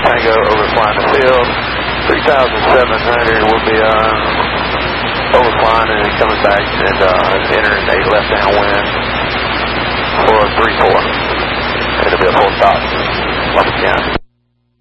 Tango overflying the field. 3,700 will be overflying and coming back and entering a left downwind for a 3-4. It'll be a full stop. Love it,